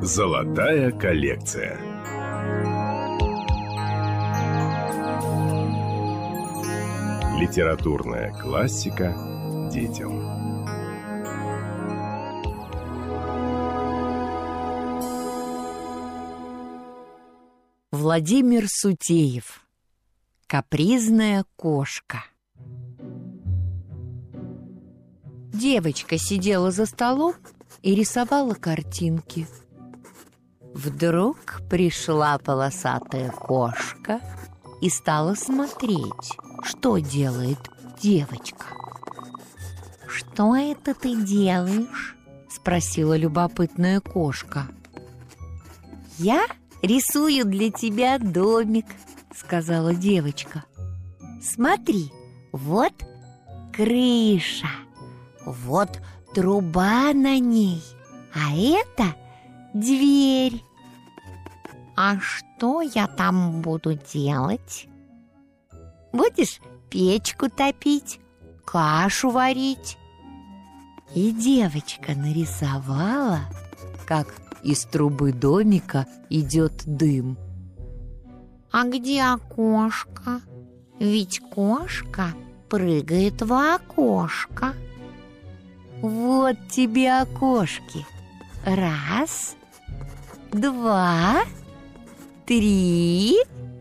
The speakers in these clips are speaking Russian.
Золотая коллекция. Литературная классика детям. Владимир Сутеев. Капризная кошка. Девочка сидела за столом и рисовала картинки. Вдруг пришла полосатая кошка и стала смотреть, что делает девочка. «Что это ты делаешь?» — спросила любопытная кошка. «Я рисую для тебя домик», — сказала девочка. «Смотри, вот крыша, вот труба на ней, а это дверь. А что я там буду делать? Будешь печку топить, кашу варить?» И девочка нарисовала, как из трубы домика идет дым. «А где окошко? Ведь кошка прыгает в окошко». «Вот тебе окошки. 1, 2, 3,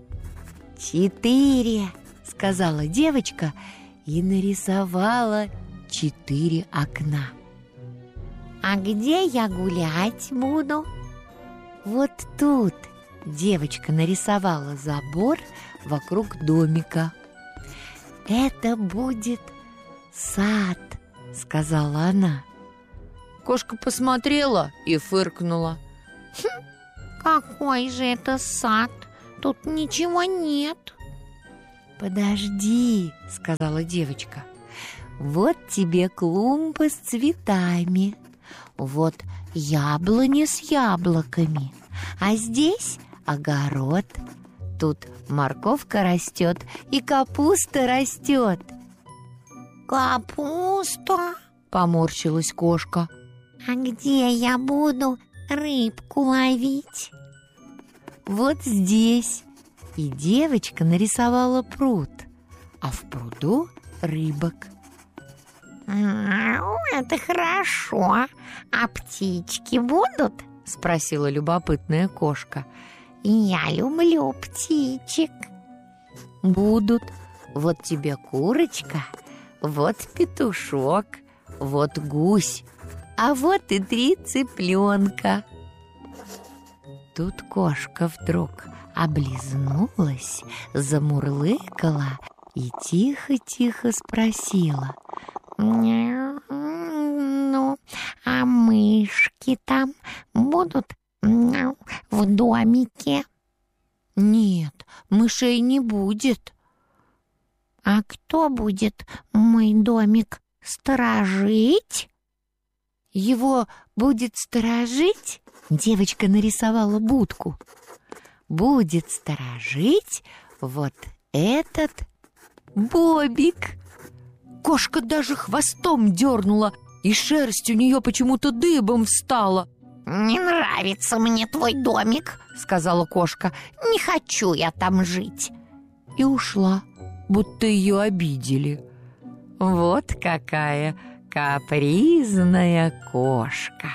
4», сказала девочка и нарисовала 4 окна. «А где я гулять буду?» «Вот тут», девочка нарисовала забор вокруг домика. «Это будет сад», сказала она. Кошка посмотрела и фыркнула. «Какой же это сад? Тут ничего нет». «Подожди», сказала девочка. «Вот тебе клумба с цветами, вот яблони с яблоками, а здесь огород. Тут морковка растет и капуста растет». «Капуста?» — поморщилась кошка. «А где я буду рыбку ловить?» «Вот здесь». И девочка нарисовала пруд, а в пруду рыбок. «Это хорошо. А птички будут?» — спросила любопытная кошка. «Я люблю птичек». «Будут. Вот тебе курочка, вот петушок, вот гусь, а вот и 3 цыпленка». Тут кошка вдруг облизнулась, замурлыкала и тихо-тихо спросила: «Ну, а мышки там будут в домике?» «Нет, мышей не будет». «А кто будет мой домик сторожить?» «Его будет сторожить?» Девочка нарисовала будку. «Будет сторожить вот этот Бобик». Кошка даже хвостом дернула, и шерсть у нее почему-то дыбом встала. «Не нравится мне твой домик», — сказала кошка. «Не хочу я там жить». И ушла, будто ее обидели. Вот какая капризная кошка.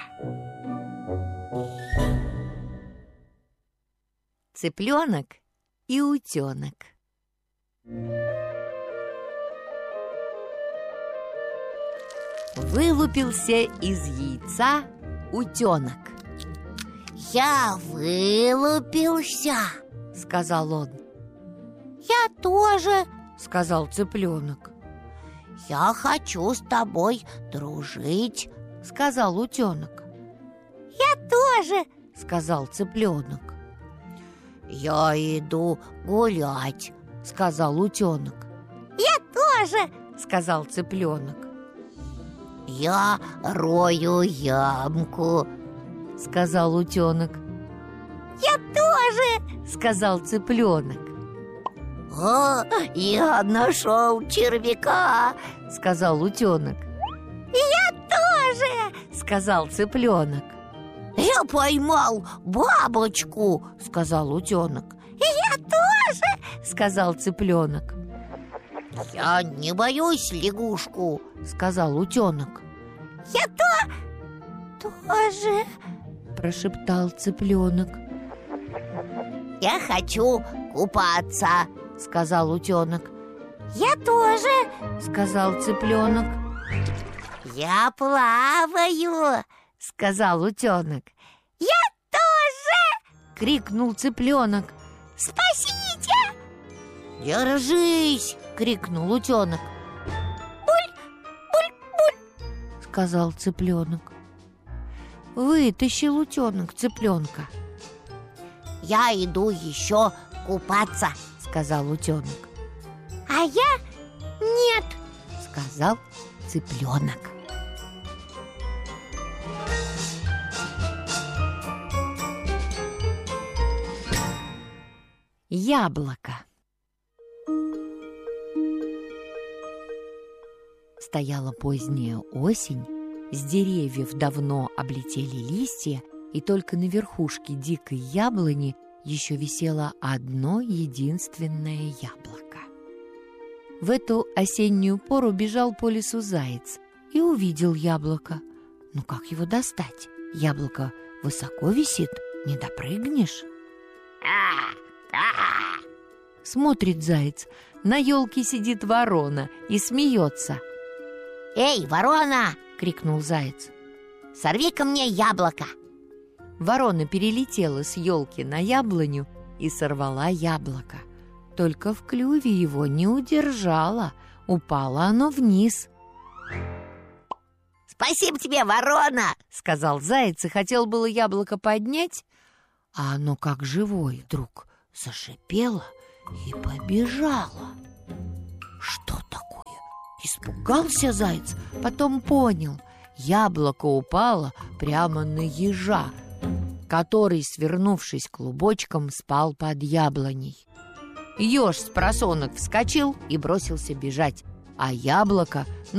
Цыпленок и утенок. Вылупился из яйца утенок. «Я вылупился», — сказал он. «Я тоже», — сказал цыпленок. «Я хочу с тобой дружить», — сказал утенок. «Я тоже», — сказал цыпленок. «Я иду гулять», — сказал утенок. «Я тоже», — сказал цыпленок. «Я рою ямку», — сказал утенок. «Я тоже», — сказал цыпленок. «О, я нашел червяка», — сказал утенок. «Я тоже», — сказал цыпленок. Я поймал бабочку, сказал утенок. И я тоже, сказал цыпленок. Я не боюсь лягушку, сказал утенок. Я тоже, прошептал цыпленок. Я хочу купаться, сказал утенок. Я тоже, сказал цыпленок. Я плаваю, сказал утенок. Я тоже, крикнул цыпленок. Спасите! Держись! Крикнул утенок. Буль-буль-буль, сказал цыпленок. Вытащил утенок цыпленка. Я иду еще купаться, сказал утенок. А я нет, сказал цыпленок. Яблоко. Стояла поздняя осень, с деревьев давно облетели листья, и только на верхушке дикой яблони еще висело одно единственное яблоко. В эту осеннюю пору бежал по лесу заяц и увидел яблоко. Ну как его достать? Яблоко высоко висит, не допрыгнешь. Смотрит заяц, на елке сидит ворона и смеется. «Эй, ворона!» — крикнул заяц. «Сорви-ка мне яблоко!» Ворона перелетела с елки на яблоню и сорвала яблоко. Только в клюве его не удержала, упало оно вниз. «Спасибо тебе, ворона!» — сказал заяц и хотел было яблоко поднять, а оно как живое вдруг зашипело и побежало. Что такое? Испугался заяц, потом понял. Яблоко упало прямо на ежа, который, свернувшись клубочком, спал под яблоней. Еж спросонок вскочил и бросился бежать, а яблоко